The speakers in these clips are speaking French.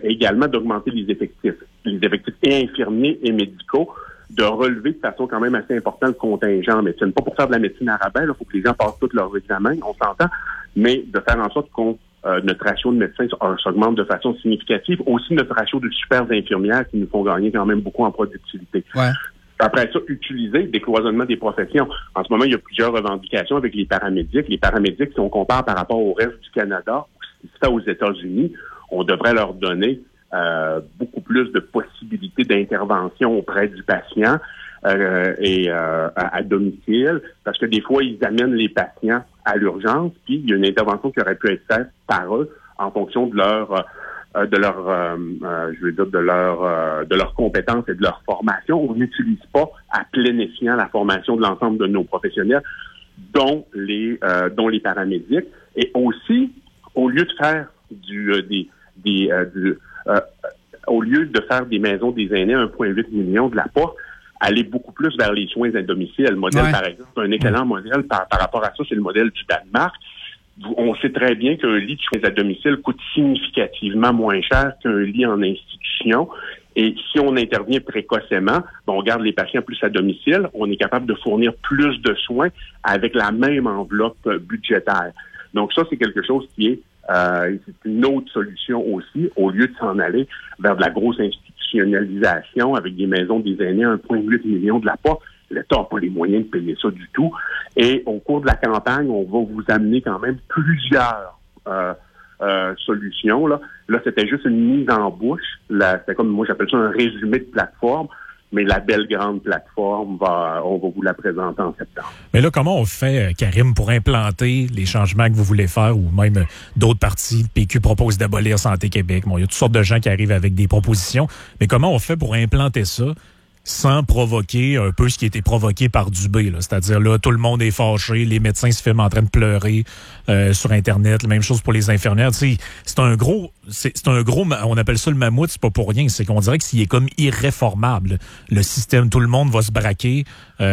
également d'augmenter les effectifs et infirmiers et médicaux, de relever de façon quand même assez importante le contingent en médecine. Pas pour faire de la médecine à rabais, il faut que les gens passent tous leurs examens, on s'entend, mais de faire en sorte qu'on notre ratio de médecins s'augmente de façon significative. Aussi notre ratio de super infirmières qui nous font gagner quand même beaucoup en productivité. Ouais. Après ça, utiliser des cloisonnements des professions. En ce moment, il y a plusieurs revendications avec les paramédics. Les paramédics, si on compare par rapport au reste du Canada, si c'était aux États-Unis, on devrait leur donner beaucoup plus de possibilités d'intervention auprès du patient à domicile, parce que des fois, ils amènent les patients à l'urgence, puis il y a une intervention qui aurait pu être faite par eux en fonction de leurs compétences et de leur formation. On n'utilise pas à plein escient la formation de l'ensemble de nos professionnels, dont les paramédics. Et aussi, au lieu de faire au lieu de faire des maisons des aînés 1,8 million de la porte, aller beaucoup plus vers les soins à domicile. Le modèle, par exemple, un excellent modèle par rapport à ça, c'est le modèle du Danemark. On sait très bien qu'un lit de soins à domicile coûte significativement moins cher qu'un lit en institution. Et si on intervient précocement, on garde les patients plus à domicile, on est capable de fournir plus de soins avec la même enveloppe budgétaire. Donc ça, c'est quelque chose qui est c'est une autre solution aussi, au lieu de s'en aller vers de la grosse institutionnalisation avec des maisons des aînés 1,8 million de la porte. L'État n'a pas les moyens de payer ça du tout. Et au cours de la campagne, on va vous amener quand même plusieurs solutions. Là, c'était juste une mise en bouche. C'était comme, moi, j'appelle ça un résumé de plateforme. Mais la belle grande plateforme, on va vous la présenter en septembre. Mais là, comment on fait, Karim, pour implanter les changements que vous voulez faire, ou même d'autres partis? PQ propose d'abolir Santé Québec. Bon, il y a toutes sortes de gens qui arrivent avec des propositions. Mais comment on fait pour implanter ça sans provoquer un peu ce qui a été provoqué par Dubé, là? C'est-à-dire, là, tout le monde est fâché, les médecins se filment en train de pleurer sur Internet, la même chose pour les infirmières. Tu sais, c'est un gros, on appelle ça le mammouth, c'est pas pour rien, c'est qu'on dirait que s'il est comme irréformable, le système, tout le monde va se braquer.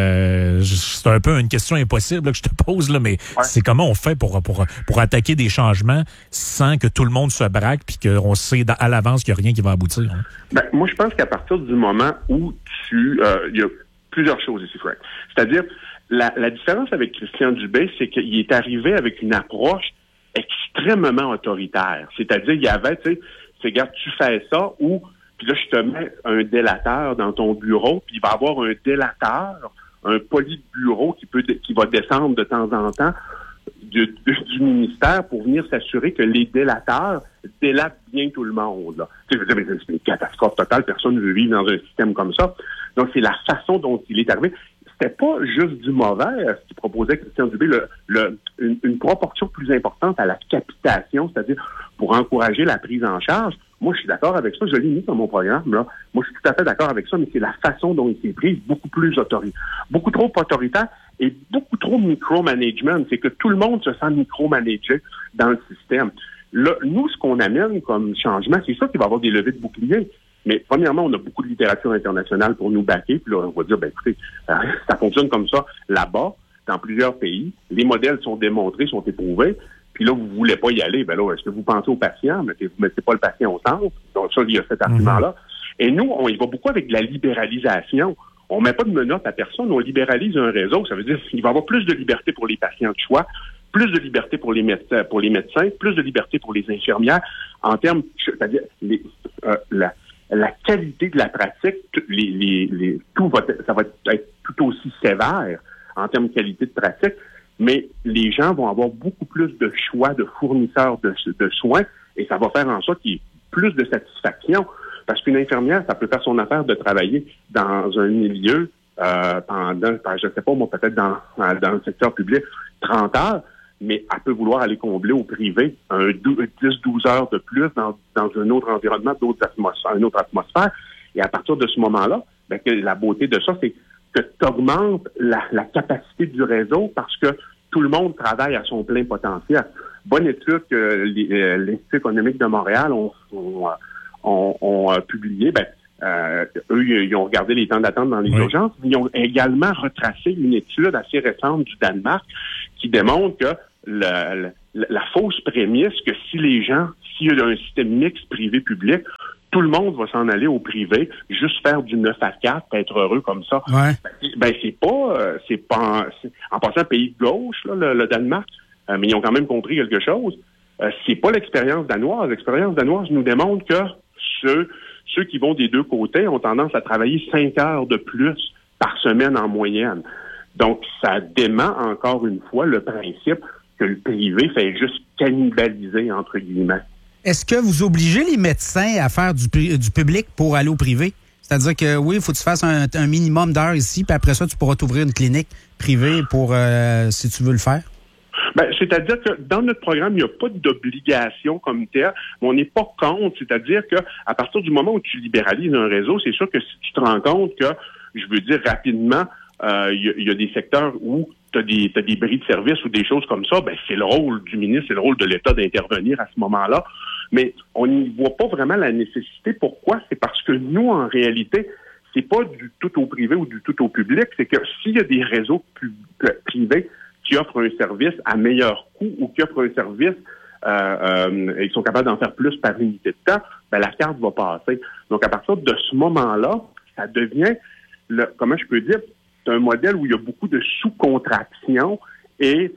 C'est un peu une question impossible là, que je te pose, là, mais c'est comment on fait pour attaquer des changements sans que tout le monde se braque puis qu'on sait à l'avance qu'il n'y a rien qui va aboutir, hein? Ben, moi, je pense qu'à partir du moment où il y a plusieurs choses ici, Frank. C'est-à-dire, la différence avec Christian Dubé, c'est qu'il est arrivé avec une approche extrêmement autoritaire. C'est-à-dire, il y avait, tu sais, regarde, tu fais ça, ou, puis là, je te mets un délateur dans ton bureau, puis il va y avoir un délateur, un politburo qui va descendre de temps en temps du ministère pour venir s'assurer que les délateurs délatent bien tout le monde, là. Tu sais, je veux dire, c'est une catastrophe totale. Personne ne veut vivre dans un système comme ça. Donc, c'est la façon dont il est arrivé. C'était pas juste du mauvais, ce qu'il proposait Christian Dubé, une proportion plus importante à la capitation, c'est-à-dire pour encourager la prise en charge. Moi, je suis d'accord avec ça. Je l'ai mis dans mon programme, là. Moi, je suis tout à fait d'accord avec ça, mais c'est la façon dont il s'est pris beaucoup plus autoritaire. Beaucoup trop autoritaire et beaucoup trop micromanagement. C'est que tout le monde se sent micromanagé dans le système. Là, nous, ce qu'on amène comme changement, c'est ça qui va avoir des levées de boucliers. Mais premièrement, on a beaucoup de littérature internationale pour nous baquer. Puis là, on va dire, ben écoutez, ça fonctionne comme ça là-bas, dans plusieurs pays. Les modèles sont démontrés, sont éprouvés. Puis là, vous voulez pas y aller. Ben là, est-ce que vous pensez au patient? Vous mettez pas le patient au centre. Donc ça, il y a cet argument-là. Et nous, on y va beaucoup avec de la libéralisation. On met pas de menottes à personne, on libéralise un réseau. Ça veut dire qu'il va y avoir plus de liberté pour les patients de choix, plus de liberté pour les médecins, plus de liberté pour les infirmières. En termes, c'est-à-dire la qualité de la pratique, ça va être tout aussi sévère en termes de qualité de pratique, mais les gens vont avoir beaucoup plus de choix de fournisseurs de soins et ça va faire en sorte qu'il y ait plus de satisfaction. Parce qu'une infirmière, ça peut faire son affaire de travailler dans un milieu pendant, je sais pas, moi, peut-être dans le secteur public, 30 heures, mais elle peut vouloir aller combler au privé 10-12 heures de plus dans un autre environnement, une autre atmosphère. Et à partir de ce moment-là, ben, que la beauté de ça, c'est que tu augmentes la capacité du réseau parce que tout le monde travaille à son plein potentiel. Bonne étude que l'Institut économique de Montréal ont publié, eux, ils ont regardé les temps d'attente dans les urgences, mais ils ont également retracé une étude assez récente du Danemark qui démontre que la fausse prémisse que s'il y a un système mixte privé-public, tout le monde va s'en aller au privé, juste faire du 9 à 4, être heureux comme ça. Ouais. C'est pas en passant pays de gauche, là, le Danemark, mais ils ont quand même compris quelque chose. C'est pas l'expérience danoise. L'expérience danoise nous démontre que ceux qui vont des deux côtés ont tendance à travailler 5 heures de plus par semaine en moyenne. Donc, ça dément encore une fois le principe que le privé fait juste cannibaliser, entre guillemets. Est-ce que vous obligez les médecins à faire du public pour aller au privé? C'est-à-dire que oui, il faut que tu fasses un minimum d'heures ici, puis après ça, tu pourras t'ouvrir une clinique privée pour si tu veux le faire? C'est-à-dire que dans notre programme, il n'y a pas d'obligation comme telle, mais on n'est pas contre. C'est-à-dire que à partir du moment où tu libéralises un réseau, c'est sûr que si tu te rends compte que, je veux dire rapidement, il y a des secteurs où tu as des bris de service ou des choses comme ça, c'est le rôle du ministre, c'est le rôle de l'État d'intervenir à ce moment-là. Mais on n'y voit pas vraiment la nécessité. Pourquoi? C'est parce que nous, en réalité, c'est pas du tout au privé ou du tout au public. C'est que s'il y a des réseaux privés qui offrent un service à meilleur coût ou qui offrent un service et qui sont capables d'en faire plus par unité de temps, la carte va passer. Donc, à partir de ce moment-là, ça devient, comment je peux dire, c'est un modèle où il y a beaucoup de sous-contraction et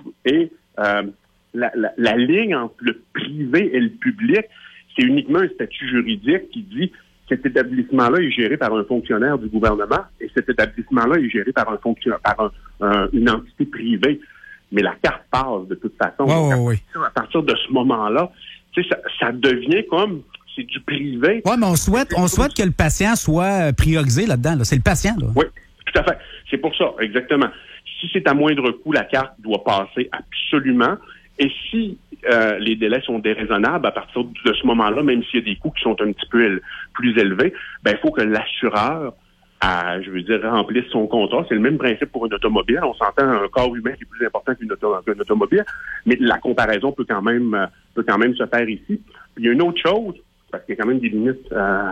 la ligne entre le privé et le public, c'est uniquement un statut juridique qui dit cet établissement-là est géré par un fonctionnaire du gouvernement et cet établissement-là est géré par une entité privée. Mais la carte passe de toute façon. À partir de ce moment-là, ça devient comme c'est du privé. Oui, mais on souhaite que le patient soit priorisé là-dedans. Là. C'est le patient. Là. Oui, tout à fait. C'est pour ça, exactement. Si c'est à moindre coût, la carte doit passer absolument. Et si les délais sont déraisonnables, à partir de ce moment-là, même s'il y a des coûts qui sont un petit peu plus élevés, il faut que l'assureur, remplisse son contrat. C'est le même principe pour une automobile. On s'entend un corps humain qui est plus important qu'une automobile, mais la comparaison peut quand même se faire ici. Puis, il y a une autre chose, parce qu'il y a quand même des limites,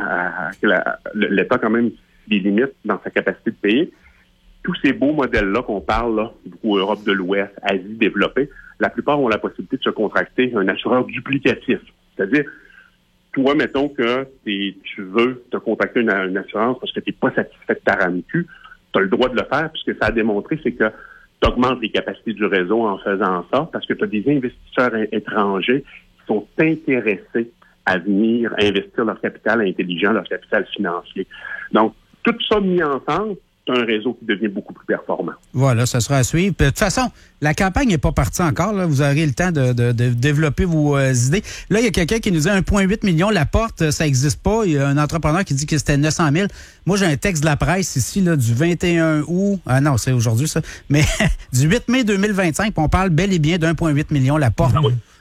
l'État a quand même des limites dans sa capacité de payer. Tous ces beaux modèles-là qu'on parle, là, beaucoup Europe de l'Ouest, Asie développée, la plupart ont la possibilité de se contracter un assureur duplicatif. C'est-à-dire, toi, mettons que tu veux te contracter une assurance parce que tu n'es pas satisfait de ta RAMQ, tu as le droit de le faire, puisque ça a démontré, c'est que tu augmentes les capacités du réseau en faisant ça, parce que tu as des investisseurs étrangers qui sont intéressés à venir investir leur capital intelligent, leur capital financier. Donc, tout ça mis ensemble, un réseau qui devient beaucoup plus performant. Voilà, ça sera à suivre. De toute façon, la campagne n'est pas partie encore. Là. Vous aurez le temps de développer vos idées. Là, il y a quelqu'un qui nous dit 1,8 million, la porte, ça n'existe pas. Il y a un entrepreneur qui dit que c'était 900 000. Moi, j'ai un texte de la presse ici là, du 21 août. Ah non, c'est aujourd'hui ça. Mais du 8 mai 2025, on parle bel et bien d'1,8 million, la porte,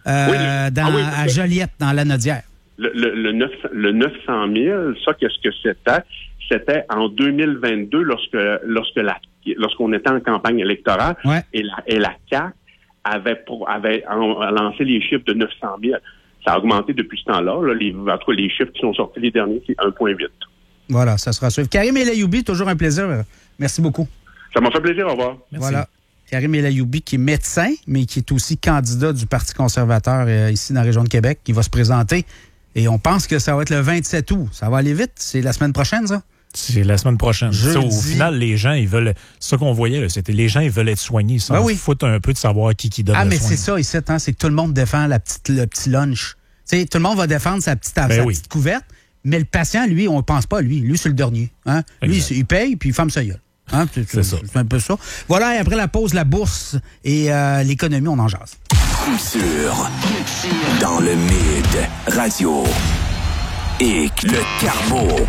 à Joliette, dans la Nodière. Le 900 000, ça, qu'est-ce que c'était? C'était en 2022 lorsqu'on était en campagne électorale et la CAQ avait lancé les chiffres de 900 000. Ça a augmenté depuis ce temps-là. En tout cas, les chiffres qui sont sortis les derniers, c'est 1,8. Voilà, ça sera suivi. Karim El Ayoumi, toujours un plaisir. Merci beaucoup. Ça m'a fait plaisir. Au revoir. Merci. Voilà. Karim El Ayoumi, qui est médecin, mais qui est aussi candidat du Parti conservateur ici dans la région de Québec, qui va se présenter. Et on pense que ça va être le 27 août. Ça va aller vite. C'est la semaine prochaine, ça? C'est la semaine prochaine. Ça, au final, les gens, ils veulent... Ce qu'on voyait, là, c'était les gens, ils veulent être soignés. Ils s'en foutent un peu de savoir qui donne le soin. C'est ça, ici, c'est que tout le monde défend le petit lunch. T'sais, tout le monde va défendre sa petite couverte, mais le patient, lui, on ne pense pas à lui. Lui, c'est le dernier. Hein? Lui, il paye, puis il ferme sa gueule. Hein? C'est ça. C'est un peu ça. Voilà, et après la pause, la bourse et l'économie, on en jase. Culture. Dans le Mid Radio. Et le Carbo.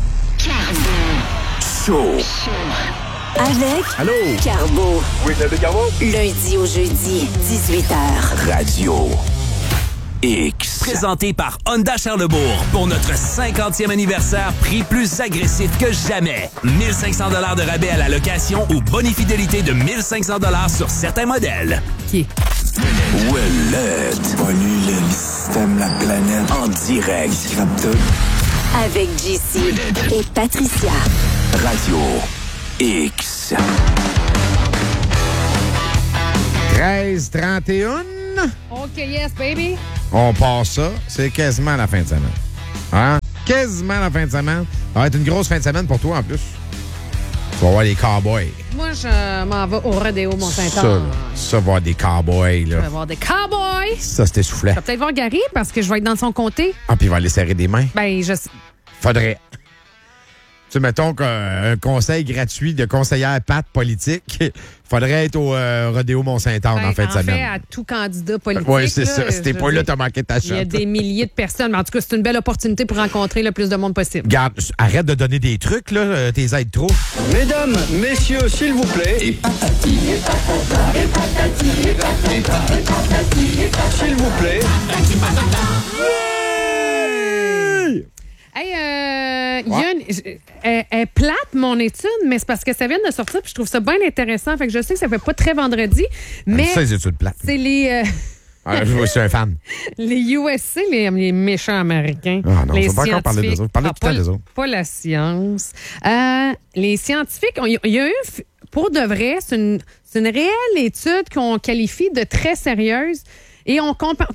Show. Avec Allô? Carbo. Oui, c'est le Carbo. Lundi au jeudi, 18h. Radio X. Présenté par Honda Charlebourg pour notre 50e anniversaire, prix plus agressif que jamais. 1 500 $ de rabais à la location ou bonifidélité de 1 500 $ sur certains modèles. Ouellette. Pollue le système, la planète. En direct. Avec JC et Patricia. Radio X. 13h31. OK, yes, baby. On passe ça. C'est quasiment la fin de semaine. Hein? quasiment la fin de semaine. Ça va être une grosse fin de semaine pour toi, en plus. Tu vas voir les cowboys. Moi, je m'en vais au Rodéo Mont-Saint-Anne. Ça va voir des cowboys, là. Je vais voir des cowboys. Ça, c'était soufflant. Je vais peut-être voir Gary parce que je vais être dans son comté. Ah, puis il va aller serrer des mains. Ben, Faudrait. Tu sais, mettons qu'un conseil gratuit de conseillère Pat politique, faudrait être au Rodéo Mont-Saint-Anne en fin de semaine. fait, à tout candidat politique. Oui, c'est ça. Si t'es pas là, t'as manqué ta Il y a chance. des milliers de personnes. Mais en tout cas, c'est une belle opportunité pour rencontrer le plus de monde possible. Regarde, arrête de donner des trucs, là. T'es aides trop. Mesdames, messieurs, s'il vous plaît. Et patati, et patata, et patati, et patata, et patati, et patata. S'il vous plaît. Hey, il y a elle est plate, mon étude, mais c'est parce que ça vient de sortir, puis je trouve ça bien intéressant. Fait que je sais que ça fait pas très vendredi, mais Ça, les études plates. c'est les... Je suis un fan. Les USC, les méchants américains. Ah non, les on va pas encore parler des autres. Parlez tout le temps des autres. Pas la science. Les scientifiques, il y a eu, pour de vrai, c'est une réelle étude qu'on qualifie de très sérieuse. Et on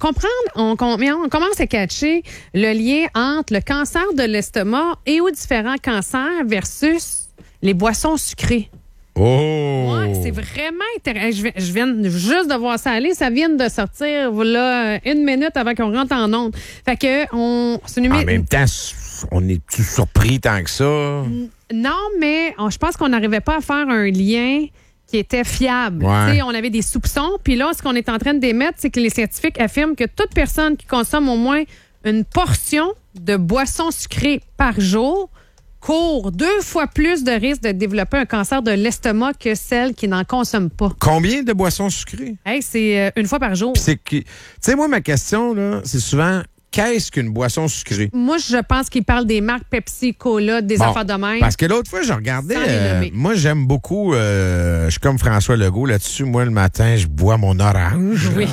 commence à catcher le lien entre le cancer de l'estomac et aux différents cancers versus les boissons sucrées. Oh! Ouais, c'est vraiment intéressant. Je viens juste de voir ça aller. Ça vient de sortir, voilà, 1 minute avant qu'on rentre en onde. Fait que, En même temps, on est-tu surpris tant que ça? Non, mais je pense qu'on n'arrivait pas à faire un lien qui était fiable. Ouais. Tu sais, on avait des soupçons, puis là, ce qu'on est en train de démettre, c'est que les scientifiques affirment que toute personne qui consomme au moins une portion de boissons sucrées par jour court 2 fois plus de risque de développer un cancer de l'estomac que celle qui n'en consomme pas. Combien de boissons sucrées? Hey, c'est 1 fois par jour. Tu sais, moi, ma question, là, c'est souvent, qu'est-ce qu'une boisson sucrée? Moi, je pense qu'il parle des marques Pepsi, Cola, des affaires de même. Parce que l'autre fois, je regardais, Sans les nommer. moi, j'aime beaucoup, je suis comme François Legault là-dessus. Moi, le matin, je bois mon orange. Oui.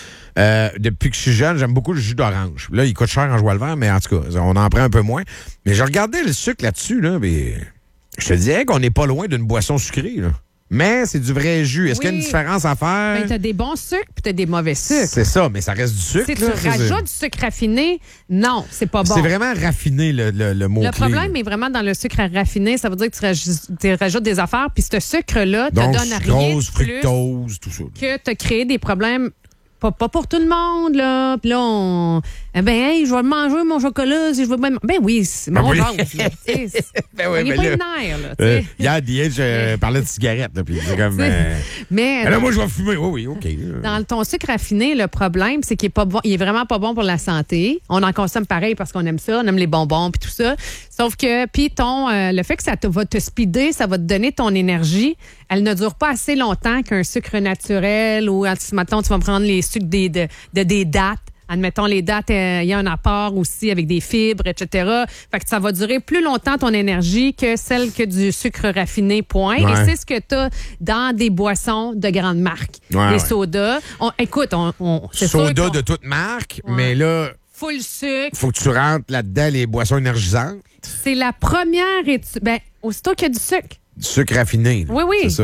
Depuis que je suis jeune, j'aime beaucoup le jus d'orange. Là, il coûte cher en joie le vert, mais en tout cas, on en prend un peu moins. Mais je regardais le sucre là-dessus, là, mais je te dirais qu'on n'est pas loin d'une boisson sucrée, là. Mais c'est du vrai jus. Est-ce qu'il y a une différence à faire? Ben, t'as des bons sucres puis t'as des mauvais sucres. C'est ça, mais ça reste du sucre. Si tu là. rajoutes du sucre raffiné, non, c'est pas bon. C'est vraiment raffiné, le mot-clé. Le problème est vraiment dans le sucre raffiné. Ça veut dire que tu rajoutes des affaires, puis ce sucre-là te donne rien sucrose, de plus fructose, tout ça. que te créer des problèmes. Pas pour tout le monde, là. Puis là, hey, je vais manger mon chocolat si je veux bien. Ben oui, c'est mon genre. Ben oui, on n'est mais pas là, une nerf, là. Tu sais. Hier, je parlais de cigarettes, là, puis c'est comme... Mais là, moi, je vais fumer. Oui, OK. dans ton sucre raffiné, le problème, c'est qu'il est pas bon. Il est vraiment pas bon pour la santé. On en consomme pareil parce qu'on aime ça. On aime les bonbons puis tout ça. Sauf que, puis le fait que ça va te speeder, ça va te donner ton énergie. Elle ne dure pas assez longtemps qu'un sucre naturel ou, mettons, tu vas prendre les sucres des dattes. Admettons, les dattes, il y a un apport aussi avec des fibres, etc. Fait que ça va durer plus longtemps ton énergie que celle que du sucre raffiné, point. Ouais. Et c'est ce que tu as dans des boissons de grande marque. Ouais, les ouais. sodas. Écoute, c'est sûr Soda qu'on- de toute marque, Ouais. mais là, full sucre. faut que tu rentres là-dedans les boissons énergisantes. C'est la première étude. Ben, aussitôt qu'il y a du sucre. Du sucre raffiné. là. Oui, oui. C'est ça.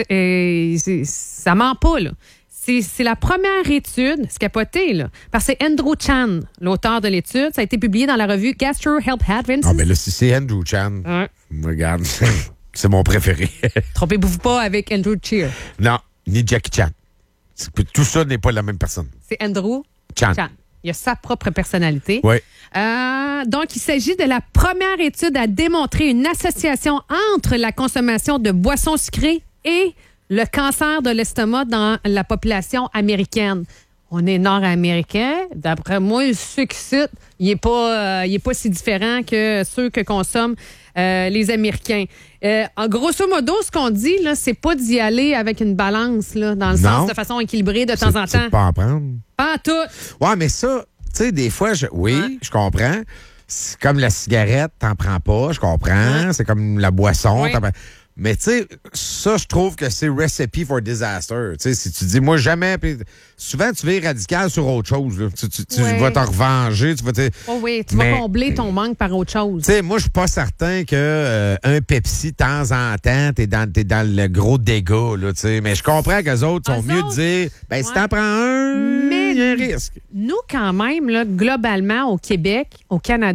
Ça ment pas, là. C'est la première étude, c'est capoté, là. Parce que c'est Andrew Chan, l'auteur de l'étude. Ça a été publié dans la revue Gastro Health Advances. Ah, ben là, si c'est Andrew Chan, Ouais. regarde, c'est mon préféré. Trompez-vous pas avec Andrew Cheer. Non, ni Jackie Chan. Tout ça n'est pas la même personne. C'est Andrew Chan. Chan. Il a sa propre personnalité. Oui. Donc, il s'agit de la première étude à démontrer une association entre la consommation de boissons sucrées et le cancer de l'estomac dans la population américaine. On est nord-américain. D'après moi, le sucre, il n'est pas si différent que ceux que consomment les Américains. En grosso modo, ce qu'on dit, là, c'est pas d'y aller avec une balance, là, dans le Non. sens de façon équilibrée de temps en C'est temps. de pas en prendre. Pas en tout. Ouais, mais ça, tu sais, des fois, je comprends. C'est comme la cigarette, t'en prends pas, je comprends. C'est comme la boisson, Ouais. t'en prends. Mais tu sais, ça, je trouve que c'est recipe for disaster. Tu sais, si tu dis, moi, jamais... Puis souvent, tu vas radical sur autre chose. Là. Tu Ouais. vas t'en revenger. Tu vas... Oh oui, tu Mais- vas combler ton manque par autre chose. Tu sais, moi, je suis pas certain que un Pepsi, de temps en temps, t'es dans le gros dégât, là, tu sais. Mais je comprends qu'eux autres sont Eux mieux de autres, dire, ben, si ouais. t'en prends un, Mais- il y a un risque. Nous, quand même, là, globalement, au Québec, au Canada,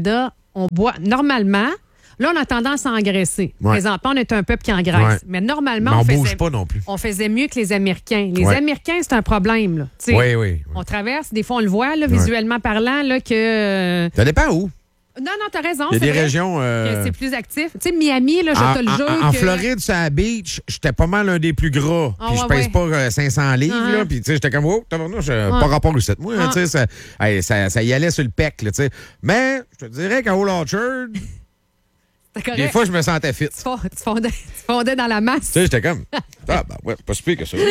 on boit normalement. Là, on a tendance à engraisser. Ouais. Présentement, on est un peuple qui engraisse. Ouais. Mais normalement, Mais on bouge pas non plus. on faisait mieux que les Américains. Les Ouais. Américains, c'est un problème. Là. Tu sais, Oui, oui. On traverse, des fois, on le voit, là, visuellement parlant, là, que... Ça dépend où. Non, t'as raison. Il y a c'est des vrai régions... que c'est plus actif. Tu sais, Miami, là, je te le jure En que... Floride, sur la beach, j'étais pas mal un des plus gras. Ah, Puis je ouais, pèse ouais. pas 500 livres, Uh-huh. là. Puis tu sais, j'étais comme, oh, tabarnouche, pas rapport au 7 mois. Ah. Tu sais, ça y allait sur le pec, là, tu sais. Mais, je te dirais qu'à Old Orchard, C'est correct. des fois, je me sentais fit. Tu fondais dans la masse. Tu sais, j'étais comme, ah, ben ouais, pas si pire que ça.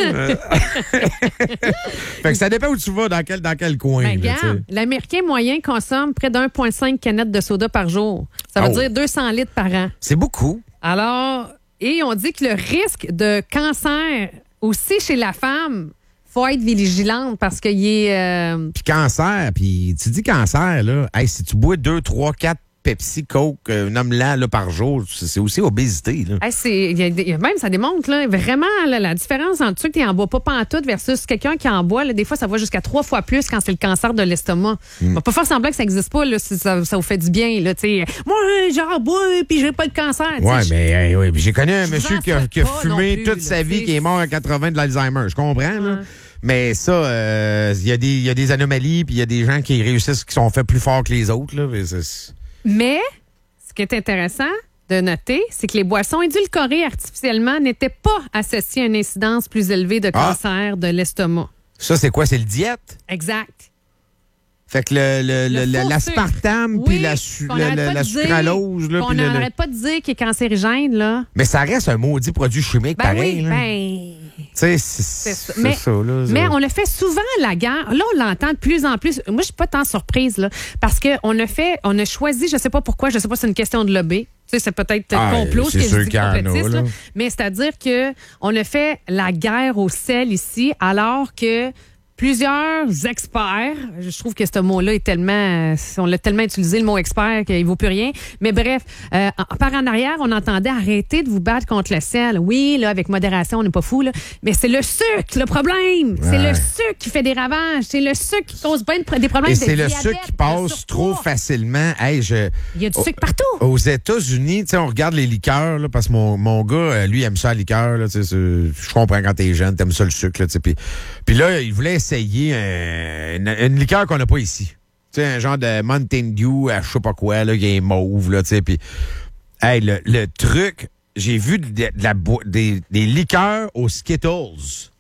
Fait que ça dépend où tu vas, dans quel coin. Ben, là, tu sais. regarde, l'Américain moyen consomme près d'1,5 canettes de soda par jour. Ça veut Oh. dire 200 litres par an. C'est beaucoup. Alors, et on dit que le risque de cancer aussi chez la femme, faut être vigilante parce qu'il est... Puis cancer, puis tu dis cancer, là, hey, si tu bois 2, 3, 4 Pepsi, Coke, un homme là par jour, c'est aussi obésité. Là. Hey, même, ça démontre là, vraiment là, la différence entre ceux qui n'en boivent pas pantoute versus quelqu'un qui en boit. Là, des fois, ça va jusqu'à 3 fois plus quand c'est le cancer de l'estomac. On va pas faire semblant que ça n'existe pas là, si ça vous fait du bien. Là, moi, j'en bois puis j'ai pas de cancer. Ouais, mais ouais, j'ai connu un Je monsieur vous qui a en souhaite pas fumé non plus, toute là, sa vie, t'sais. qui est mort à 80 de l'Alzheimer. Je comprends, là. Mais ça, il y a des anomalies, puis il y a des gens qui réussissent, qui sont faits plus forts que les autres. Là, Mais ce qui est intéressant de noter, c'est que les boissons édulcorées artificiellement n'étaient pas associées à une incidence plus élevée de cancer de l'estomac. ça, c'est quoi? C'est le diète? Exact. Fait que Le faux l'aspartame, sucre. puis Oui, la qu'on arrête pas la de dire- sucralose. Là, qu'on puis n'arrête pas de dire qu'il est cancérigène, là. Mais ça reste un maudit produit chimique Ben pareil. oui, là. ben... Tu sais, C'est ça. c'est ça. Là, Mais on le fait souvent, la guerre. Là, on l'entend de plus en plus. Moi, je suis pas tant surprise, là, parce qu'on a choisi, je sais pas pourquoi, je sais pas si c'est une question de lobby. Tu sais, c'est peut-être complot, ce c'est que sûr je dis qu'il y en a, complotiste, là. là. Mais c'est-à-dire que on a fait la guerre au sel ici, alors que plusieurs experts, je trouve que ce mot-là est tellement, on l'a tellement utilisé, le mot expert, qu'il vaut plus rien. Mais bref, par en arrière, on entendait arrêter de vous battre contre le sel. Oui, là, avec modération, on n'est pas fou, là. Mais c'est le sucre, le problème. C'est le sucre qui fait des ravages. C'est le sucre qui cause bien des problèmes Et de c'est le diabète, sucre qui de passe trop surpoids. facilement. Hey, Il y a du sucre partout. Aux États-Unis, tu sais, on regarde les liqueurs, là, parce que mon gars, lui, aime ça, la liqueur. Là, tu sais, je comprends quand t'es jeune, t'aimes ça le sucre. Là, tu sais, puis là, il voulait essayer une liqueur qu'on n'a pas ici. Tu sais, un genre de Mountain Dew, je sais pas quoi, là, qui est mauve. Là, tu sais, puis, hey, le truc, j'ai vu des liqueurs aux Skittles.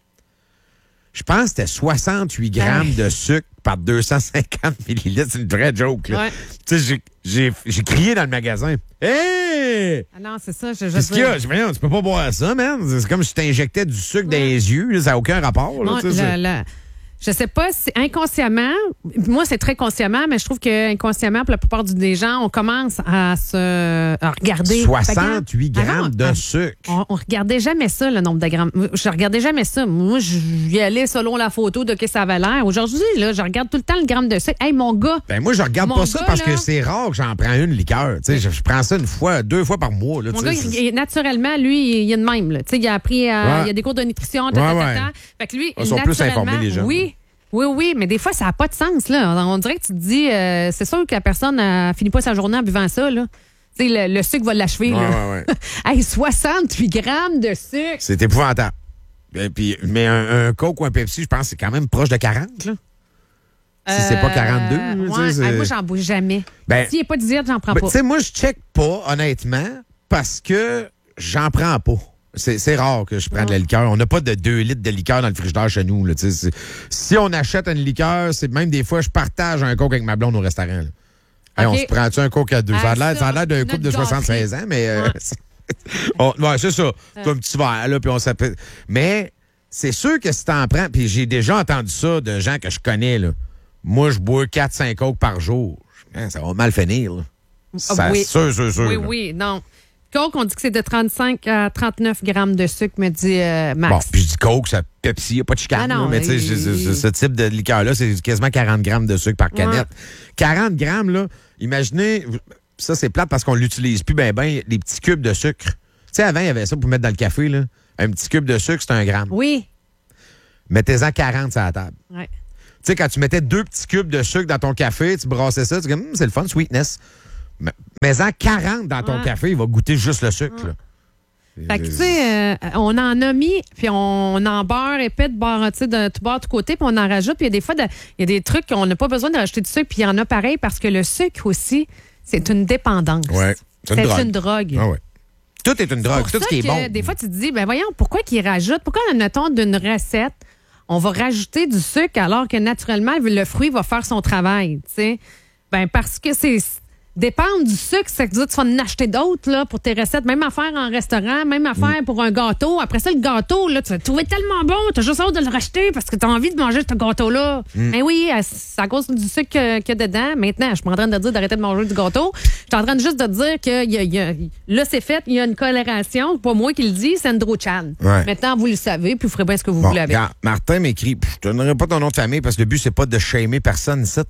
Je pense que c'était 68 grammes de sucre par 250 millilitres. C'est une vraie joke. Là. Ouais. Tu sais, j'ai crié dans le magasin. Hey! Ah non, c'est ça. Je Qu'est-ce qu'il y a? Je dis, voyons, tu peux pas boire ça, man. C'est comme si tu t'injectais du sucre dans les yeux. Là, ça n'a aucun rapport. Là, Bon, tu sais, je sais pas si inconsciemment, moi c'est très consciemment, mais je trouve que inconsciemment, pour la plupart des gens, on commence à regarder. 68 Fait que, grammes avant, de sucre. On regardait jamais ça, le nombre de grammes. Je regardais jamais ça. Moi, j'y allais selon la photo de que ça avait l'air. Aujourd'hui, là, je regarde tout le temps le gramme de sucre. Hey, mon gars! Ben moi, je regarde Mon pas ça gars, parce là- que c'est rare que j'en prends une liqueur. Tu sais, je prends ça deux fois par mois. Là, Mon tu gars, sais, naturellement, lui, il est de même. Là. Tu sais, il a appris, il a des cours de nutrition, Ouais, ouais. Fait que lui, Ils sont plus naturellement, informés, les gens. Oui, mais des fois, ça n'a pas de sens. Là. On dirait que tu te dis, c'est sûr que la personne ne finit pas sa journée en buvant ça. Là. Tu sais, le sucre va l'achever. Ouais, là. ouais, Hey, 68 grammes de sucre. c'est épouvantable. Et puis, mais un Coke ou un Pepsi, je pense que c'est quand même proche de 40. Là. Si c'est pas 42. tu sais, Ouais, c'est- moi, j'en bois jamais. Ben, S'il n'est pas 18, j'en prends Ben, pas. tu sais, moi, je check pas, honnêtement, parce que j'en prends pas. C'est rare que je prenne de la liqueur. On n'a pas de 2 litres de liqueur dans le frigidaire chez nous. Là, tu sais, si on achète une liqueur, c'est même des fois, je partage un Coke avec ma blonde au restaurant. Là. Hey, OK. on se prend-tu un Coke à deux? Ça a l'air d'un couple de notre 76 ans, mais... Ouais. ouais, c'est ça. C'est un petit verre, là, puis on s'appelle... Mais c'est sûr que si t'en prends... Puis j'ai déjà entendu ça de gens que je connais, là. Moi, je bois 4-5 Coke par jour. Hein, ça va mal finir, là. Ça, oui. sûr. Oui, non. Coke, on dit que c'est de 35 à 39 grammes de sucre, me dit Max. Bon, puis je dis Coke, ça Pepsi, il n'y a pas de chicane. Ah non, là, mais tu sais, ce type de liqueur-là, c'est quasiment 40 grammes de sucre par canette. 40 grammes, là, imaginez, ça c'est plate parce qu'on l'utilise plus ben, les petits cubes de sucre. Tu sais, avant, il y avait ça pour mettre dans le café, là. Un petit cube de sucre, c'est 1 gramme. Oui. Mettez-en 40 sur la table. Ouais. Tu sais, quand tu mettais 2 petits cubes de sucre dans ton café, tu brassais ça, tu dis, c'est le fun, sweetness. Mais en 40 dans ton café, il va goûter juste le sucre. Là. Fait que, tu sais, on en a mis, puis on en beurre épais de bord, tu sais, de tout bord, de tout côté, puis on en rajoute. Puis il y a des fois, il y a des trucs qu'on n'a pas besoin de rajouter du sucre, puis il y en a pareil, parce que le sucre aussi, c'est une dépendance. Ouais, c'est une drogue. Ah ouais. Tout est une drogue, tout ce qui est bon. Des fois, tu te dis, ben voyons, pourquoi qu'ils rajoutent? Pourquoi, admettons, d'une recette, on va rajouter du sucre alors que naturellement, le fruit va faire son travail, tu sais? Ben parce que c'est... Dépendre du sucre, c'est que tu vas en acheter d'autres là, pour tes recettes. Même affaire en restaurant, même affaire pour un gâteau. Après ça, le gâteau, là, tu vas le trouver tellement bon, tu as juste hâte de le racheter parce que tu as envie de manger ce gâteau-là. Ben oui, c'est à cause du sucre qu'il y a dedans. Maintenant, je suis pas en train de dire d'arrêter de manger du gâteau. Je suis en train juste de dire que là, c'est fait, il y a une colération. C'est pas moi qui le dis, c'est Andrew Chan. Ouais. Maintenant, vous le savez, puis vous ferez bien ce que vous voulez avec. Regarde, Martin m'écrit, je te donnerai pas ton nom de famille parce que le but, c'est pas de shamer personne ici,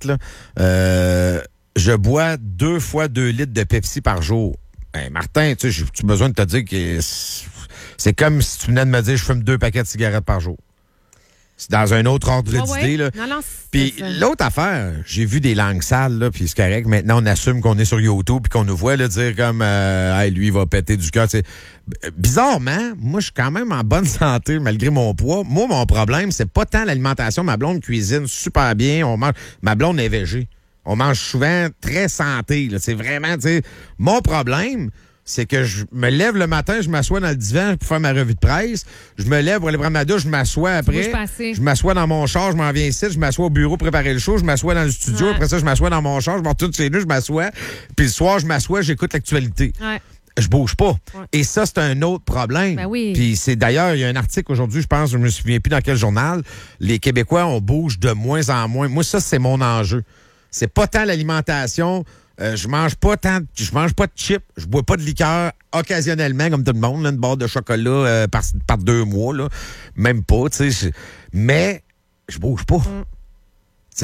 là. Je bois 2 fois 2 litres de Pepsi par jour. Ben, Martin, tu sais, j'ai besoin de te dire que c'est comme si tu venais de me dire je fume 2 paquets de cigarettes par jour. C'est dans un autre ordre d'idée. Là. Puis l'autre affaire, j'ai vu des langues sales, là, puis c'est correct. Maintenant, on assume qu'on est sur YouTube puis qu'on nous voit là, dire comme hey, lui, il va péter du cœur. Bizarrement, moi, je suis quand même en bonne santé malgré mon poids. Moi, mon problème, c'est pas tant l'alimentation. Ma blonde cuisine super bien. Ma blonde est végé. On mange souvent très santé. Là. C'est vraiment, tu sais, mon problème, c'est que je me lève le matin, je m'assois dans le divan pour faire ma revue de presse. Je me lève pour aller prendre ma douche, je m'assois après. Je m'assois dans mon char, je m'en viens ici, je m'assois au bureau pour préparer le show, je m'assois dans le studio, après ça, je m'assois dans mon char, je monte toutes ces deux, je m'assois. Puis le soir, je m'assois, j'écoute l'actualité. Ouais. Je bouge pas. Ouais. Et ça, c'est un autre problème. Ben oui. Puis c'est d'ailleurs, il y a un article aujourd'hui, je pense, je me souviens plus dans quel journal, les Québécois, on bouge de moins en moins. Moi, ça, c'est mon enjeu. C'est pas tant l'alimentation. Je mange pas de chips. Je bois pas de liqueur occasionnellement, comme tout le monde, là, une barre de chocolat par 2 mois. Là. Même pas, tu sais. Mais je bouge pas. Je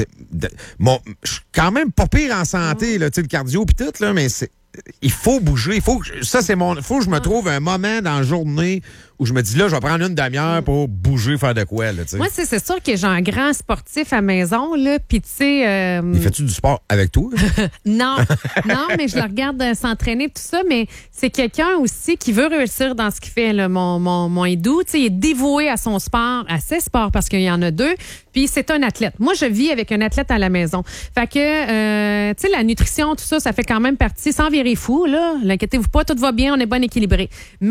suis quand même pas pire en santé, là, tu sais, le cardio pis tout, là, mais il faut bouger. Faut que je me trouve un moment dans la journée où je me dis là, je vais prendre une demi-heure pour bouger, faire de quoi. Là, moi, c'est sûr que j'ai un grand sportif à maison, là, puis tu sais... Il fait-tu du sport avec toi? Non, mais je le regarde s'entraîner, tout ça, mais c'est quelqu'un aussi qui veut réussir dans ce qu'il fait, là, mon hindou. Tu sais, il est dévoué à son sport, à ses sports, parce qu'il y en a 2, puis c'est un athlète. Moi, je vis avec un athlète à la maison. Fait que, tu sais, la nutrition, tout ça, ça fait quand même partie, sans virer fou, là. L'inquiétez-vous pas, tout va bien, on est bien équilibré.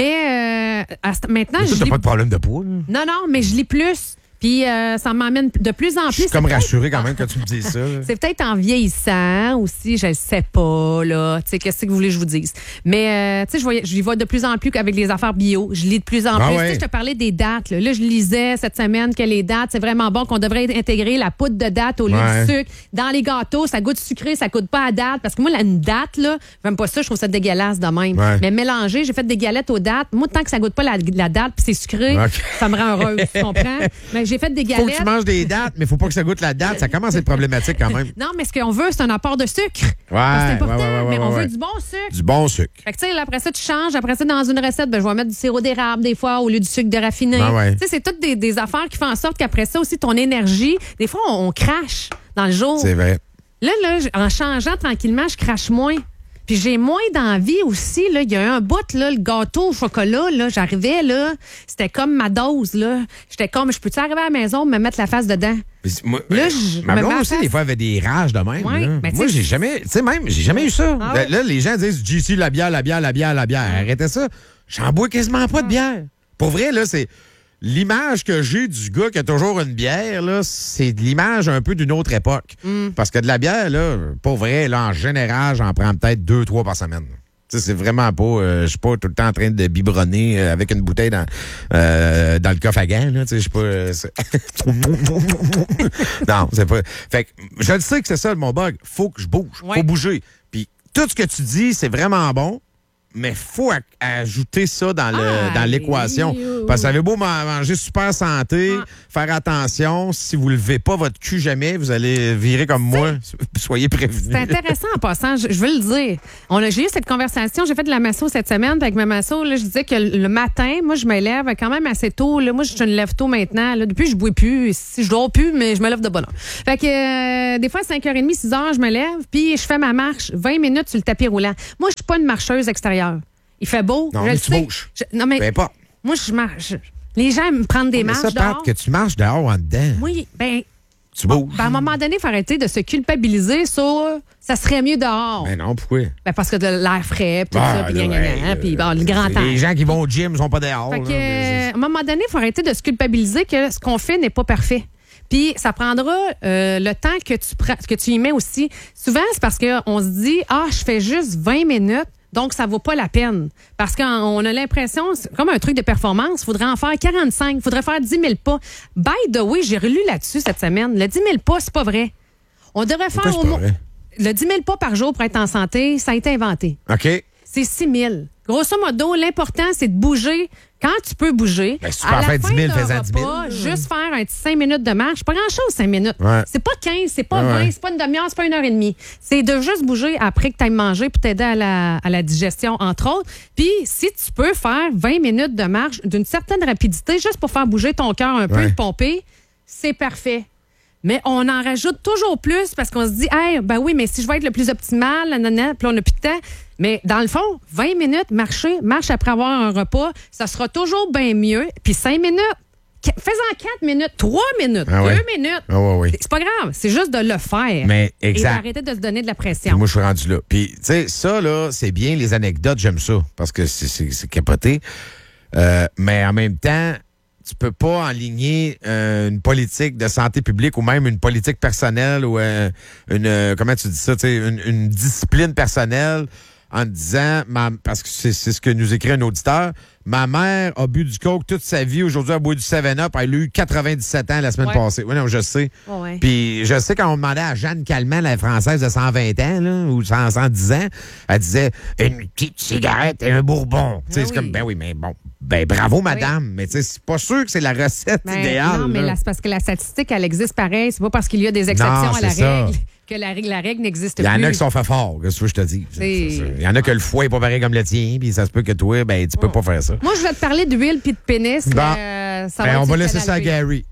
Mais maintenant, mais toi, t'as pas de problème de poids, là? Non, mais je lis plus. Puis ça m'emmène de plus en plus. Je suis comme rassuré quand même quand tu me dis ça. C'est peut-être en vieillissant aussi, je le sais pas, là. Tu sais, qu'est-ce que vous voulez que je vous dise? Mais, tu sais, je vois de plus en plus qu'avec les affaires bio. Je lis de plus en plus. Ouais. Tu sais, je te parlais des dattes, là. Là, je lisais cette semaine que les dattes, c'est vraiment bon, qu'on devrait intégrer la poudre de date au lieu du sucre. Dans les gâteaux, ça goûte sucré, ça goûte pas à date. Parce que moi, une date, là, j'aime pas ça, je trouve ça dégueulasse de même. Ouais. Mais mélanger, j'ai fait des galettes aux dattes. Moi, tant que ça goûte pas la date puis c'est sucré, ça me rend heureuse, tu comprends? Mais j'ai fait des galettes. Faut que tu manges des dates, mais faut pas que ça goûte la date. Ça commence à être problématique quand même. Non, mais ce qu'on veut, c'est un apport de sucre. C'est important, mais on veut du bon sucre. Du bon sucre. Fait que, tu sais, après ça, tu changes. Après ça, dans une recette, je vais mettre du sirop d'érable des fois au lieu du sucre de raffiné. Tu sais, c'est toutes des affaires qui font en sorte qu'après ça aussi, ton énergie, des fois, on crache dans le jour. C'est vrai. Là, en changeant tranquillement, je crache moins. Puis j'ai moins d'envie aussi, là. Il y a un bout, là, le gâteau au chocolat, là. J'arrivais, là. C'était comme ma dose, là. J'étais comme, je peux-tu arriver à la maison, me mettre la face dedans? Moi, là, ma blonde aussi, des fois, avait des rages de même. Ouais, moi, j'ai jamais eu ça. Là, les gens disent, JC, la bière. Arrêtez ça. J'en bois quasiment pas de bière. Pour vrai, là, c'est... L'image que j'ai du gars qui a toujours une bière, là, c'est l'image un peu d'une autre époque. Parce que de la bière, là, pour vrai, là, en général, j'en prends peut-être 2-3 par semaine. Tu sais, c'est vraiment pas... je suis pas tout le temps en train de biberonner avec une bouteille dans le coffre à gants, là. Tu sais, je suis pas... non, c'est pas... Fait que je le sais que c'est ça, mon bug. Faut que je bouge. Faut bouger. Puis tout ce que tu dis, c'est vraiment bon. mais il faut ajouter ça dans l'équation. Parce que ça avait beau manger super santé, faire attention. Si vous ne levez pas votre cul jamais, vous allez virer comme moi. Soyez prévenus. C'est intéressant en passant, je veux le dire. J'ai eu cette conversation, j'ai fait de la masso cette semaine. Avec ma masso, là, je disais que le matin, moi, je me lève quand même assez tôt. Là. Moi, je me lève tôt maintenant. Là. Depuis, je ne bois plus. Si je dors plus, mais je me lève de bonne heure. Fait que des fois, 5h30, 6h, je me lève, puis je fais ma marche 20 minutes sur le tapis roulant. Moi, je suis pas une marcheuse extérieure. Il fait beau. Non, mais tu bouges. Non, mais peu importe. moi, je marche. Les gens me prennent des marches dehors. Que tu marches dehors en dedans. Oui, tu bouges. À un moment donné, il faut arrêter de se culpabiliser sur ça serait mieux dehors. Mais non, pourquoi? Parce que de l'air frais, puis tout ça, puis puis le grand temps. Les gens qui vont au gym ne sont pas dehors. Fait que, à un moment donné, il faut arrêter de se culpabiliser que ce qu'on fait n'est pas parfait. Puis ça prendra le temps que tu y mets aussi. Souvent, c'est parce qu'on se dit je fais juste 20 minutes. Donc, ça vaut pas la peine. Parce qu'on a l'impression, c'est comme un truc de performance, il faudrait en faire 45, il faudrait faire 10 000 pas. By the way, j'ai relu là-dessus cette semaine. Le 10 000 pas, c'est pas vrai. On devrait faire au moins... Le 10 000 pas par jour pour être en santé, ça a été inventé. OK. C'est 6 000. Grosso modo, l'important, c'est de bouger quand tu peux bouger. Si tu peux en faire 10 000, fais-en 10 000. Juste faire un petit 5 minutes de marche. Pas grand-chose, 5 minutes. Ouais. C'est pas 15, c'est pas 20, c'est pas une demi-heure, c'est pas 1h30. C'est de juste bouger après que tu ailles manger pour t'aider à la digestion, entre autres. Puis, si tu peux faire 20 minutes de marche d'une certaine rapidité, juste pour faire bouger ton cœur un peu et pomper, c'est parfait. Mais on en rajoute toujours plus parce qu'on se dit, oui, mais si je vais être le plus optimal, puis on n'a plus de temps. Mais dans le fond, 20 minutes, marche après avoir un repas, ça sera toujours bien mieux. Puis 5 minutes, fais-en 4 minutes, 3 minutes, 2 minutes. C'est pas grave, c'est juste de le faire. Mais exact. Et d'arrêter de se donner de la pression. Puis moi, je suis rendu là. Puis, tu sais, ça, là, c'est bien les anecdotes, j'aime ça, parce que c'est capoté. Mais en même temps, tu peux pas enligner une politique de santé publique ou même une politique personnelle ou comment tu dis ça, une discipline personnelle en te disant, parce que c'est ce que nous écrit un auditeur, ma mère a bu du coke toute sa vie, aujourd'hui elle boit du 7-Up, elle a eu 97 ans la semaine passée. Oui, non, je sais. Ouais. Puis je sais quand on demandait à Jeanne Calment, la française de 120 ans, là, ou 110 ans, elle disait une petite cigarette et un bourbon. C'est comme, mais bon. Bravo, madame. Mais tu sais, c'est pas sûr que c'est la recette idéale. Non, mais là, c'est parce que la statistique, elle existe pareil. C'est pas parce qu'il y a des exceptions à la règle que la règle n'existe plus. Il y en a qui sont fait forts, qu'est-ce que je te dis? Il y en a que le foie est pas pareil comme le tien, puis ça se peut que toi, tu peux pas faire ça. Moi, je vais te parler d'huile puis de pénis. On va laisser ça à Gary.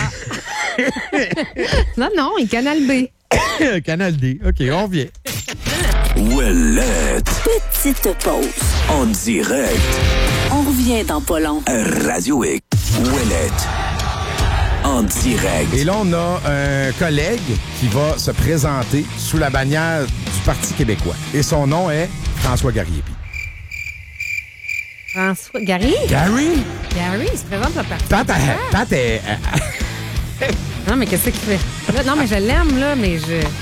Non, il Canal B. Canal D. OK, on revient. Ouellette. Petite pause. En direct. On revient dans pas long. Radio X. Ouellette. En direct. Et là, on a un collègue qui va se présenter sous la bannière du Parti québécois. Et son nom est François Garriépi. François Gary? Gary, il se présente le parti. Pat est... Non, mais qu'est-ce qu'il fait? Non, mais je l'aime, là, mais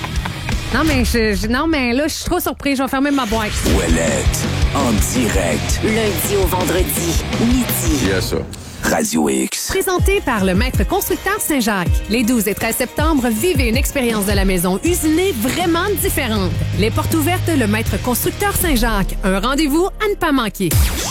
Non, mais là, je suis trop surpris. Je vais fermer ma boîte. Ouellette. En direct. Lundi au vendredi, midi. Il y a ça. Radio X. Présenté par le Maître Constructeur Saint-Jacques. Les 12 et 13 septembre, vivez une expérience de la maison usinée vraiment différente. Les portes ouvertes, le Maître Constructeur Saint-Jacques. Un rendez-vous à ne pas manquer.